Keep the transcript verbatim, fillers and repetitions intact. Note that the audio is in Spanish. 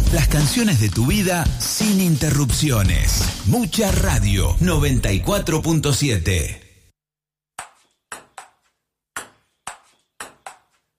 Las canciones de tu vida sin interrupciones. Mucha Radio noventa y cuatro punto siete.